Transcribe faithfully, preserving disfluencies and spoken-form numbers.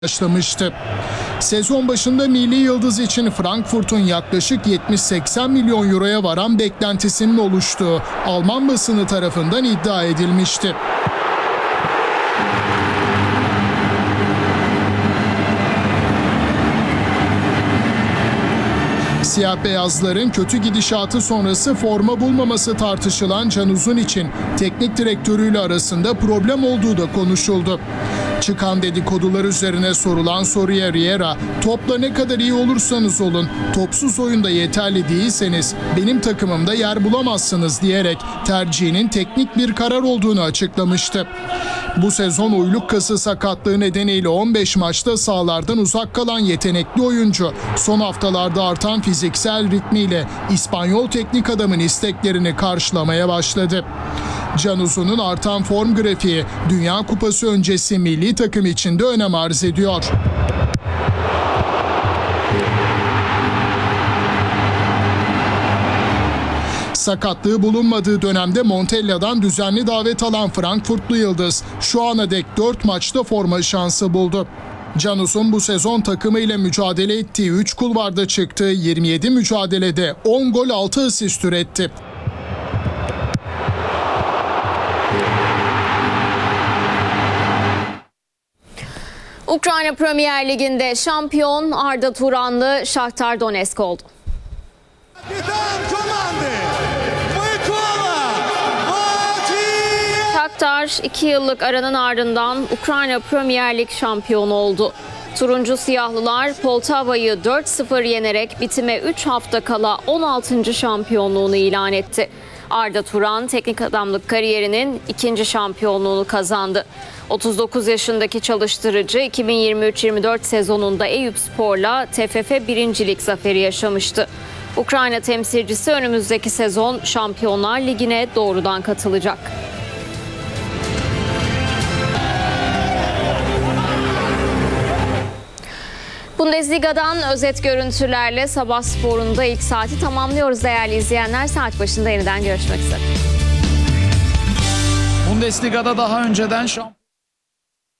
başlamıştı. Sezon başında milli yıldız için Frankfurt'un yaklaşık yetmiş seksen milyon euroya varan beklentisinin oluştuğu Alman basını tarafından iddia edilmişti. Siyah beyazların kötü gidişatı sonrası forma bulmaması tartışılan Can Uzun için teknik direktörüyle arasında problem olduğu da konuşuldu. Çıkan dedikodular üzerine sorulan soruya Riera, "Topla ne kadar iyi olursanız olun, topsuz oyunda yeterli değilseniz benim takımımda yer bulamazsınız" diyerek tercihinin teknik bir karar olduğunu açıklamıştı. Bu sezon uyluk kası sakatlığı nedeniyle on beş maçta sahalardan uzak kalan yetenekli oyuncu, son haftalarda artan fiziksel ritmiyle İspanyol teknik adamın isteklerini karşılamaya başladı. Can Uzun'un artan form grafiği Dünya Kupası öncesi milli takım için de önem arz ediyor. Sakatlığı bulunmadığı dönemde Montella'dan düzenli davet alan Frankfurtlu yıldız şu ana dek dört maçta forma şansı buldu. Can Uzun bu sezon takımıyla mücadele ettiği üç kulvarda çıktığı yirmi yedi mücadelede on gol altı asist üretti. Ukrayna Premier Ligi'nde şampiyon Arda Turanlı Shakhtar Donetsk oldu. Shakhtar iki yıllık aranın ardından Ukrayna Premier Lig şampiyonu oldu. Turuncu siyahlılar Poltava'yı dört sıfır yenerek bitime üç hafta kala on altıncı şampiyonluğunu ilan etti. Arda Turan teknik adamlık kariyerinin ikinci şampiyonluğunu kazandı. otuz dokuz yaşındaki çalıştırıcı iki bin yirmi üç yirmi dört sezonunda Eyüpspor'la T F F birincilik zaferi yaşamıştı. Ukrayna temsilcisi önümüzdeki sezon Şampiyonlar Ligi'ne doğrudan katılacak. Bundesliga'dan özet görüntülerle Sabah Spor'un ilk saati tamamlıyoruz değerli izleyenler. Saat başında yeniden görüşmek üzere. Bundesliga'da daha önceden şampiyon